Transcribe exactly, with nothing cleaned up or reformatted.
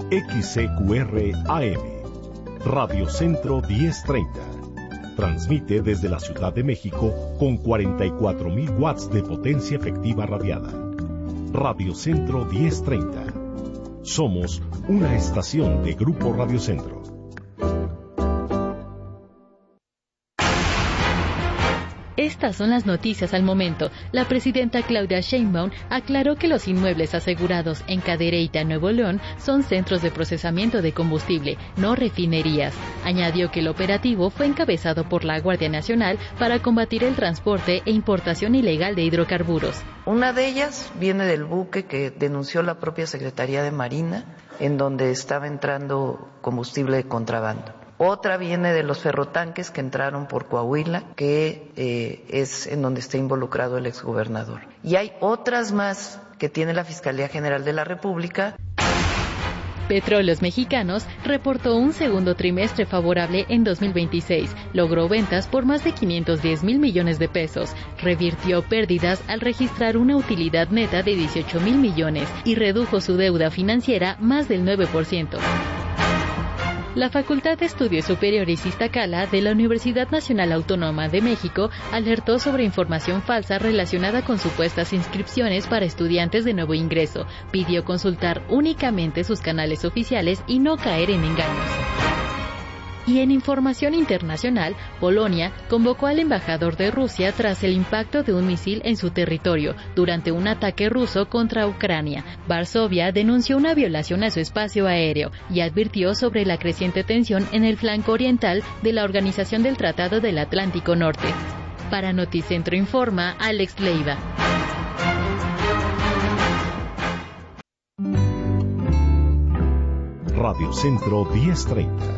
X C Q R A M, Radio Centro diez treinta. Transmite desde la Ciudad de México con cuarenta y cuatro mil watts de potencia efectiva radiada. Radio Centro diez treinta. Somos una estación de Grupo Radio Centro. Estas son las noticias al momento. La presidenta Claudia Sheinbaum aclaró que los inmuebles asegurados en Cadereyta, Nuevo León, son centros de procesamiento de combustible, no refinerías. Añadió que el operativo fue encabezado por la Guardia Nacional para combatir el transporte e importación ilegal de hidrocarburos. Una de ellas viene del buque que denunció la propia Secretaría de Marina, en donde estaba entrando combustible de contrabando. Otra viene de los ferrotanques que entraron por Coahuila, que eh, es en donde está involucrado el exgobernador. Y hay otras más que tiene la Fiscalía General de la República. Petróleos Mexicanos reportó un segundo trimestre favorable en dos mil veintiséis. Logró ventas por más de quinientos diez mil millones de pesos. Revirtió pérdidas al registrar una utilidad neta de dieciocho mil millones y redujo su deuda financiera más del nueve por ciento. La Facultad de Estudios Superiores Iztacala de la Universidad Nacional Autónoma de México alertó sobre información falsa relacionada con supuestas inscripciones para estudiantes de nuevo ingreso. Pidió consultar únicamente sus canales oficiales y no caer en engaños. Y en información internacional, Polonia convocó al embajador de Rusia tras el impacto de un misil en su territorio durante un ataque ruso contra Ucrania. Varsovia denunció una violación a su espacio aéreo y advirtió sobre la creciente tensión en el flanco oriental de la Organización del Tratado del Atlántico Norte. Para Noticentro informa Alex Leiva. Radio Centro diez treinta.